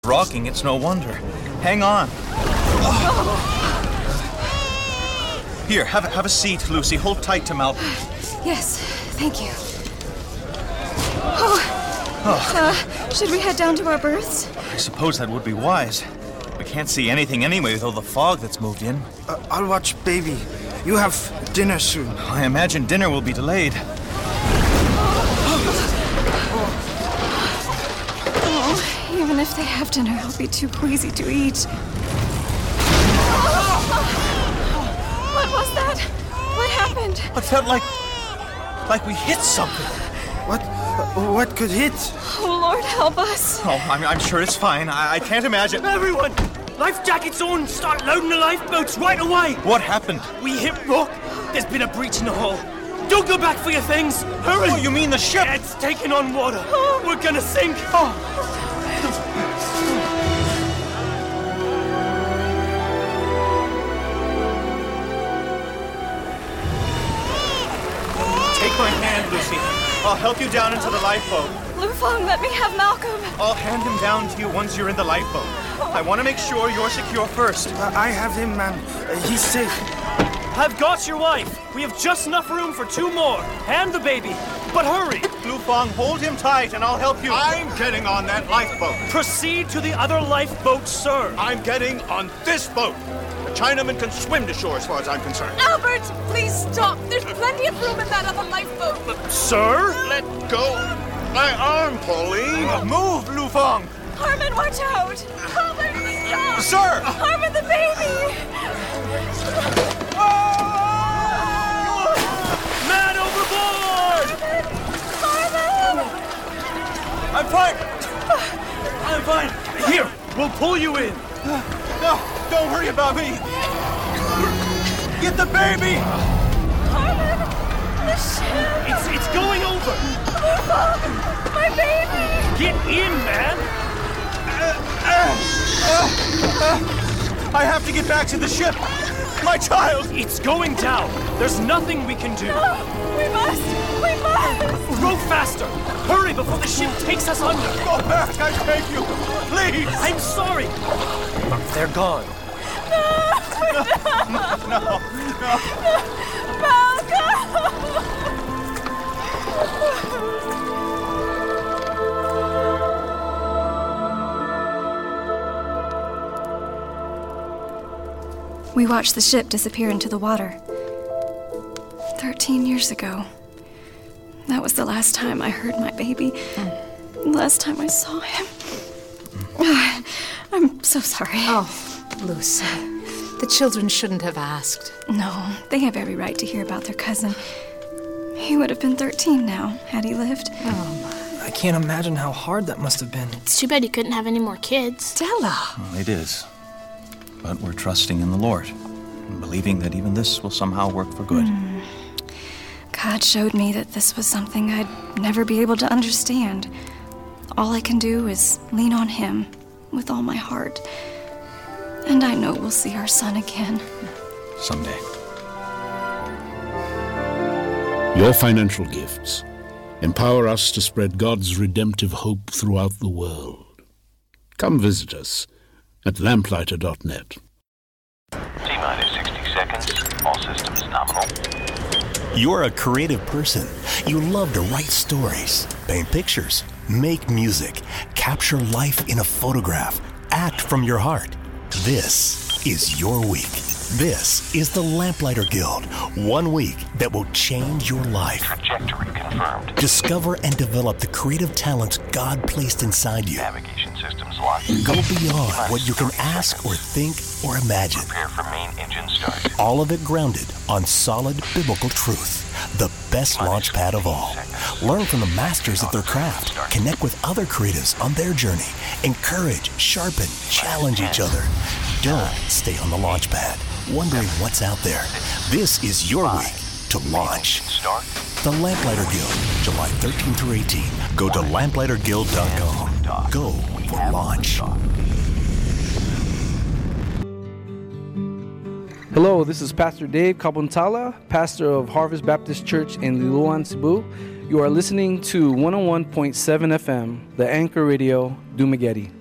Rocking, it's no wonder. Hang on. Here, have a seat, Lucy. Hold tight to Malcolm. Yes, thank you. Should we head down to our berths? I suppose that would be wise. We can't see anything anyway with all the fog that's moved in. I'll watch baby. You have dinner soon. I imagine dinner will be delayed. Even if they have dinner, I'll be too queasy to eat. What was that? What happened? It felt like we hit something. What could hit? Oh, Lord, help us. Oh, I'm sure it's fine. I can't imagine. Everyone! Life jackets on! Start loading the lifeboats right away! What happened? We hit rock. There's been a breach in the hull. Don't go back for your things. Hurry! Oh, you mean the ship? It's taking on water. We're gonna sink. Take my hand, Lucy. I'll help you down into the lifeboat. Lufang, let me have Malcolm. I'll hand him down to you once you're in the lifeboat. I want to make sure you're secure first. I have him, ma'am. He's safe. I've got your wife. We have just enough room for 2 more. And the baby. But hurry. Lufang, hold him tight and I'll help you. I'm getting on that lifeboat. Proceed to the other lifeboat, sir. I'm getting on this boat. The Chinaman can swim to shore as far as I'm concerned. Albert, please stop. There's plenty of room in that other lifeboat. Sir? Let go my arm, Pauline. Move, Lufang. Harmon, watch out. Albert, stop. Sir! Harmon, the baby. Man overboard! Harmon! I'm fine. I'm fine. Here, we'll pull you in. No, don't worry about me. Get the baby. Harmon, the ship. It's going over. My baby. Get in, man. I have to get back to the ship. My child. It's going down. There's nothing we can do. No, we must. Row faster. Hurry before the ship takes us under. Go back, I beg you. Please. I'm sorry. They're gone. No. We watched the ship disappear into the water. 13 years ago. That was the last time I heard my baby. Last time I saw him. I'm so sorry. Oh, Lucy. The children shouldn't have asked. No, they have every right to hear about their cousin. He would have been 13 now, had he lived. I can't imagine how hard that must have been. It's too bad you couldn't have any more kids. Stella! Well, it is. But we're trusting in the Lord and believing that even this will somehow work for good. God showed me that this was something I'd never be able to understand. All I can do is lean on Him with all my heart. And I know we'll see our son again. Someday. Your financial gifts empower us to spread God's redemptive hope throughout the world. Come visit us at lamplighter.net. T-minus 60 seconds. All systems nominal. You're a creative person. You love to write stories, paint pictures, make music, capture life in a photograph, act from your heart. This is your week. This is the Lamplighter Guild. 1 week that will change your life. Trajectory confirmed. Discover and develop the creative talents God placed inside you. Navigation systems locked. Go beyond what you can ask or think or imagine. Prepare for main engine start. All of it grounded on solid biblical truth. The best launch pad of all. Learn from the masters of their craft. Connect with other creatives on their journey. Encourage, sharpen, challenge each other. Don't stay on the launch pad, wondering what's out there. This is your week to launch. The Lamplighter Guild, July 13 through 18. Go to lamplighterguild.com. Go for launch. Hello, this is Pastor Dave Kabuntala, pastor of Harvest Baptist Church in Liloan, Cebu. You are listening to 101.7 FM, the Anchor Radio, Dumaguete.